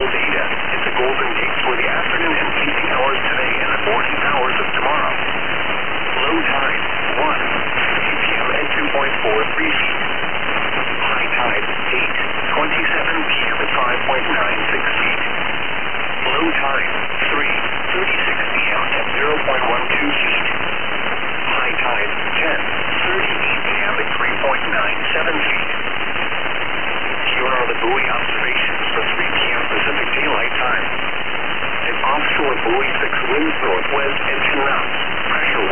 data. It's a golden gate for the afternoon and evening hours today and the morning hours of tomorrow. Low tide, 1, 3 p.m. at 2.43 feet. High tide, 8, 27 p.m. at 5.96 feet. Low tide, 3, 36 p.m. at 0.12 feet. High tide, 10, 38 p.m. at 3.97 feet. Here are the buoy observations for 3 p.m. Pacific Daylight Time. An offshore buoy 6 winds northwest at 10 knots, pressure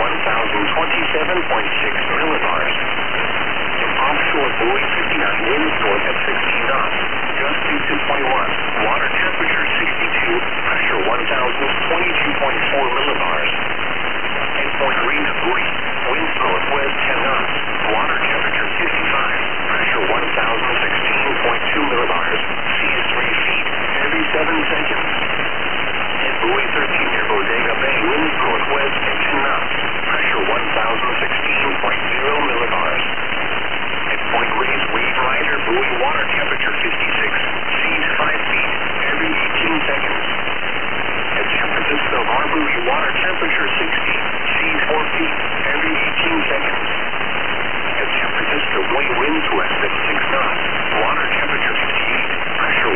1,027.6 millibars. An offshore buoy 59 winds north at 16 knots, gust 2 to 21, water temperature 62, pressure 1,022.4 millibars. At Point Rena buoy, winds northwest 10 knots, water temperature 55, pressure 1,016.2 millibars, sea is 3 feet, every 7 seconds. At buoy 13 near Bodega Bay, winds northwest at 10 knots, pressure 1,016.0 millibars. At Point Reyes Wave Rider buoy, water temperature 56, seas 5 feet, every 18 seconds. At San Francisco Harbor, water temperature 60, seas 4 feet, every 18 seconds. At San Francisco Buoy, winds west at 6 knots, water temperature 58, pressure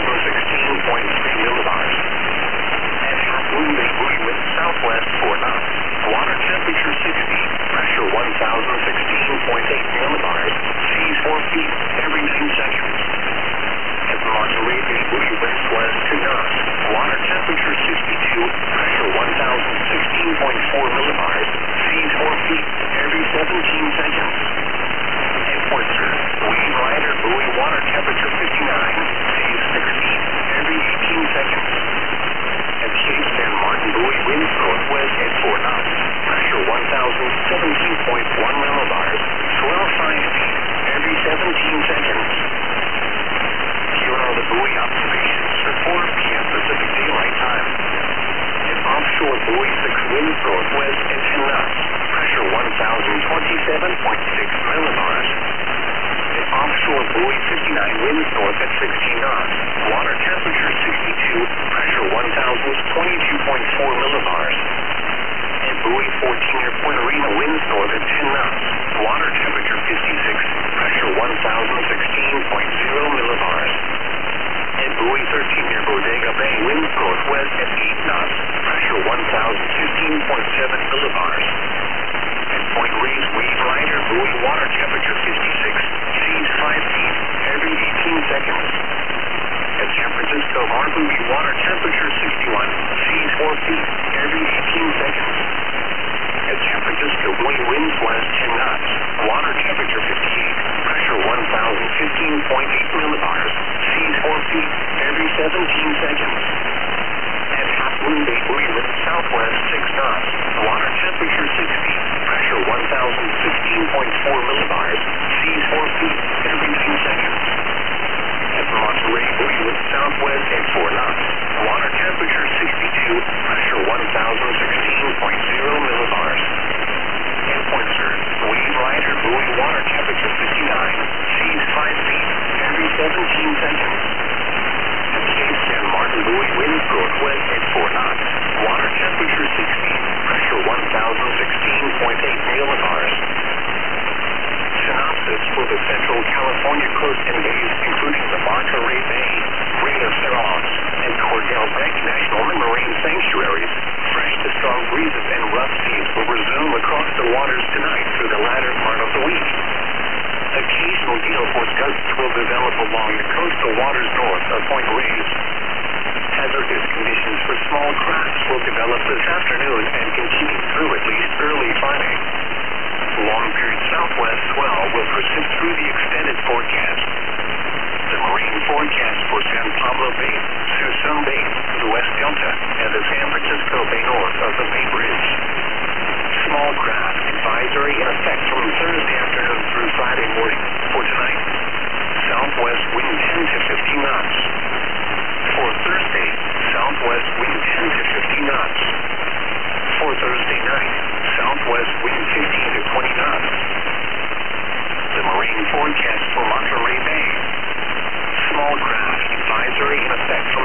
1,016.3 millibars. At Half Moon Bay buoy, wind southwest 4 knots, water temperature 60, pressure 1,016.8 millibars, seas 4 feet, every 9 seconds. At Monterey Bay buoy, winds west 2 knots, water temperature 62, pressure 1,016.4 millibars, seas 4 feet, every 17 seconds. At Port Sterling, Wave Rider buoy, water temperature 59, seas 6 feet, every 18 seconds. At Cape San Martin buoy, winds northwest at 4 knots, pressure 1,017.1 millibars, swell 5 feet, every 17 seconds. Here are the buoy observations for 4 p.m. Pacific Daylight Time. An offshore buoy 6 winds northwest at 10 knots, pressure 1,027.6 millibars. An offshore buoy 59 winds north at 16 knots, water temperature 62, pressure 1,022.4 millibars. At buoy 14 near Point Rena, winds north at 10 knots, water temperature 56, pressure 1,016.0 millibars. At buoy 13 near Bodega Bay, winds northwest at 8 knots, pressure 1,015.7 millibars. At Point Reyes Wave Rider buoy, water temperature 56, seas 5 feet, every 18 seconds. At San Francisco Harbor, water temperature 61, seas 4 feet, every 18 seconds. At San Francisco buoy, winds west 10 knots, water temperature 58, pressure 1,015.8 millibars, seas 4 feet, every 17 seconds. At Half Moon Bay buoy, wind southwest 6 knots, water temperature 60, pressure 1,015.4 millibars, seas 4 feet, every 9 seconds. At Monterey buoy, wind southwest at 4 knots, water temperature 62, pressure 1,016.0 millibars. At Point Sterling, Wave Rider buoy, water temperature 59, seas 5 feet, every 17 seconds. At Cape San Martin buoy, winds northwest at 4 knots, water temperature 60, pressure 1,016.8 millibars. Synopsis for the Central California coast and bays, including the Monterey Bay, Reyes Ceros, and Cordell Beck National Marine Sanctuaries. Fresh to strong breezes and rough seas will resume across the waters tonight through the latter part of the week. Occasional gale force gusts will develop along the coastal waters north of Point Reyes. Hazardous conditions for small crafts will develop this afternoon and continue through at least early Friday. Long-period southwest swell will persist through the extended forecast. The marine forecast for San Pablo Bay, Suisun Bay, the West Delta, and the San Francisco Bay north of the Bay Bridge. Small craft advisory in effect from Thursday afternoon through Friday morning. For tonight, southwest wind 10 to 15 knots. For Thursday, southwest wind 10 to 15 knots. For Thursday night, southwest wind 15 to 20 knots. The marine forecast for Monterey Bay. Small craft advisory in effect from